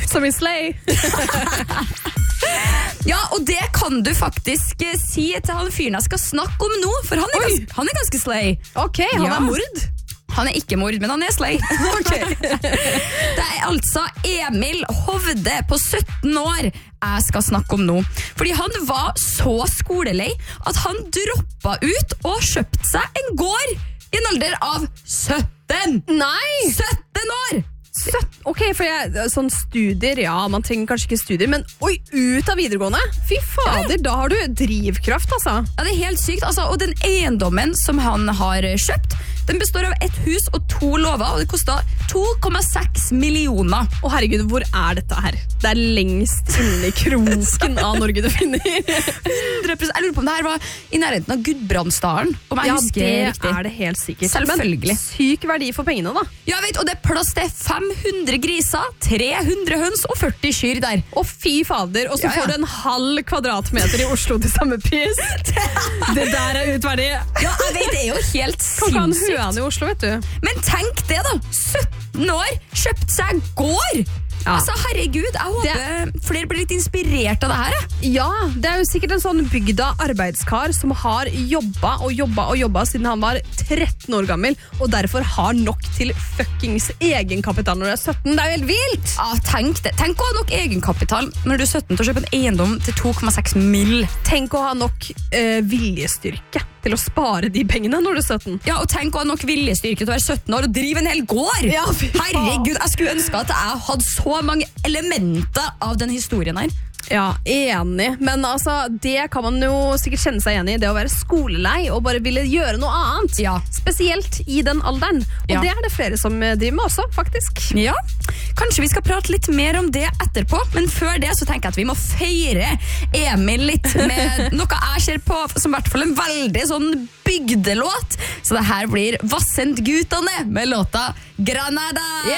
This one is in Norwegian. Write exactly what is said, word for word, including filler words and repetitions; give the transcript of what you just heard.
Som i Slay. Ja, og det kan du faktisk eh, si til han fyren jeg skal snakke om nå, for han er, gans, han er ganske slay. Ok, han Ja. er mord. Han er ikke mord, men han er slay. Det er altså Emil Hovde på sytten år jeg skal snakke om nå. Fordi han var så skolelei at han droppet ut og kjøpte seg en gård i en alder av sytten. Nei! sytten år! sytten Ok, for jeg, sånn studier, ja, man trenger kanskje ikke studier, men oi, ut av videregående? Fy fader, da har du drivkraft, altså. Ja, det er helt sykt, altså. Og den eiendommen som han har kjøpt, den består av et hus og to låver, og det kostet to komma seks millioner. Å herregud, hvor er dette her? Det er lengst inne i kroken av Norge du finner. hundre prosent. Jeg lurer på om det her var i nærheten av Gudbrandsdalen, om jeg Ja, husker det riktig. er det helt sikkert. Selvfølgelig. Men syk verdi for pengene, da. Ja, vet, og det er plass til fem hundre griser, tre hundre høns og førti kyr der. Å fy fader, og så Ja, ja. får du en halv kvadratmeter i Oslo til samme pris. Det der er utverdig. Ja, jeg vet, det er jo helt Kan ikke ha en sinnssykt. høne i Oslo, vet du. Men tenk det da, sytten år, kjøpt seg gård. Ja. Altså, herregud, jeg håper flere blir litt inspirert av det her. jeg. Ja, det er jo sikkert en sånn bygda arbeidskar som har jobba og jobba og jobba siden han var tretten år gammel, og derfor har nok til fuckings egenkapital når du er sytten. Det er jo helt vilt! Ja, tenk det. Tenk å ha nok egenkapital når du er sytten til å kjøpe en eiendom til to komma seks mill. Tenk å ha nok eh, viljestyrke til å spare de pengene når du er sytten. Ja, og tenk å ha nok viljestyrke til å være sytten år og drive en hel gård. Ja, fy faen. Herregud, jeg skulle ønske at jeg hadde så mange elementer av den historien her. Ja, enig. Men altså, det kan man jo sikkert kjenne seg igjen i, det å være skolelei og bare ville gjøre noe annet. Ja. Spesielt i den alderen. Og Ja. det er det flere som driver med også, faktisk. Ja, kanskje vi skal prate litt mer om det etterpå, men før det så tenker jeg at vi må feire Emil litt med noe jeg ser på som i hvert fall en veldig sånn bygdelåt. Så det her blir Vassendgutane med låta Granada. Yeah!